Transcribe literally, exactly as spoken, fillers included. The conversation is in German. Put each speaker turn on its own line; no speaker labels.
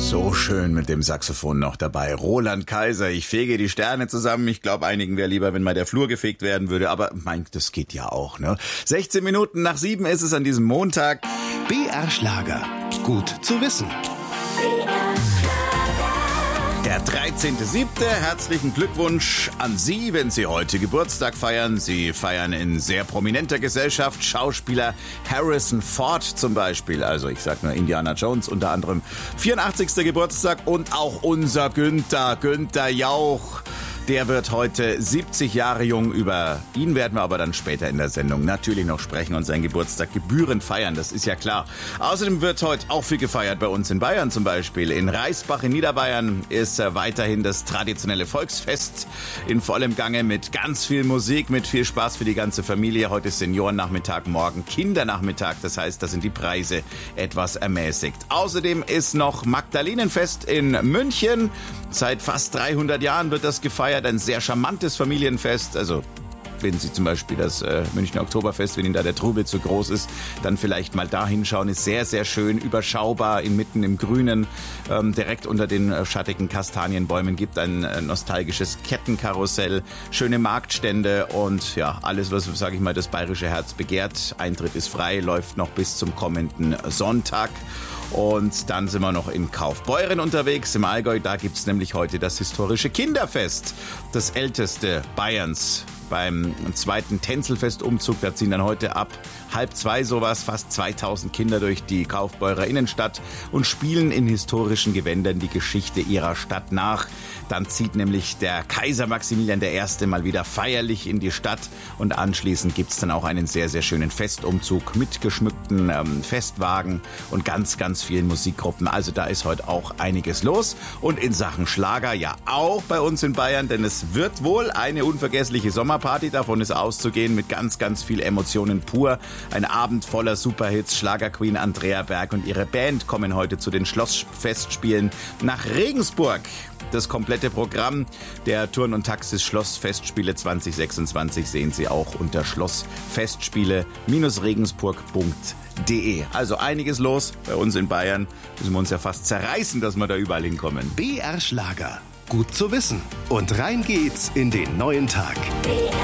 So schön mit dem Saxophon noch dabei. Roland Kaiser, ich fege die Sterne zusammen. Ich glaube, einigen wäre lieber, wenn mal der Flur gefegt werden würde. Aber mein, das geht ja auch, ne? sechzehn Minuten nach sieben ist es an diesem Montag.
B R Schlager. Gut zu wissen.
Der dreizehnter siebte Herzlichen Glückwunsch an Sie, wenn Sie heute Geburtstag feiern. Sie feiern in sehr prominenter Gesellschaft. Schauspieler Harrison Ford zum Beispiel. Also ich sag nur Indiana Jones unter anderem. vierundachtzigster Geburtstag und auch unser Günther, Günther Jauch. Der wird heute siebzig Jahre jung. Über ihn werden wir aber dann später in der Sendung natürlich noch sprechen und seinen Geburtstag gebührend feiern, das ist ja klar. Außerdem wird heute auch viel gefeiert bei uns in Bayern zum Beispiel. In Reisbach in Niederbayern ist weiterhin das traditionelle Volksfest in vollem Gange mit ganz viel Musik, mit viel Spaß für die ganze Familie. Heute ist Seniorennachmittag, morgen Kindernachmittag, das heißt, da sind die Preise etwas ermäßigt. Außerdem ist noch Magdalenenfest in München. Seit fast dreihundert Jahren wird das gefeiert. Ein sehr charmantes Familienfest. Also wenn Sie zum Beispiel das äh, Münchner Oktoberfest, wenn Ihnen da der Trubel zu groß ist, dann vielleicht mal da hinschauen. Ist sehr, sehr schön, überschaubar, inmitten im Grünen, ähm, direkt unter den äh, schattigen Kastanienbäumen. Gibt ein äh, nostalgisches Kettenkarussell, schöne Marktstände und ja, alles, was, sage ich mal, das bayerische Herz begehrt. Eintritt ist frei, läuft noch bis zum kommenden Sonntag. Und dann sind wir noch in Kaufbeuren unterwegs, im Allgäu. Da gibt's nämlich heute das historische Kinderfest, das älteste Bayerns. Beim zweiten Tänzelfestumzug, da ziehen dann heute ab halb zwei sowas fast zweitausend Kinder durch die Kaufbeurer Innenstadt und spielen in historischen Gewändern die Geschichte ihrer Stadt nach. Dann zieht nämlich der Kaiser Maximilian der Erste mal wieder feierlich in die Stadt und anschließend gibt's dann auch einen sehr, sehr schönen Festumzug mit geschmückten ähm, Festwagen und ganz, ganz vielen Musikgruppen. Also da ist heute auch einiges los und in Sachen Schlager ja auch bei uns in Bayern, denn es wird wohl eine unvergessliche Sommerparty, davon ist auszugehen, mit ganz, ganz viel Emotionen pur. Ein Abend voller Superhits. Schlagerqueen Andrea Berg und ihre Band kommen heute zu den Schlossfestspielen nach Regensburg. Das komplette Programm der Turn- und Taxis-Schlossfestspiele zwanzig sechsundzwanzig sehen Sie auch unter schlossfestspiele regensburg punkt de. Also einiges los bei uns in Bayern. Müssen wir uns ja fast zerreißen, dass wir da überall hinkommen.
B R Schlager. Gut zu wissen. Und rein geht's in den neuen Tag.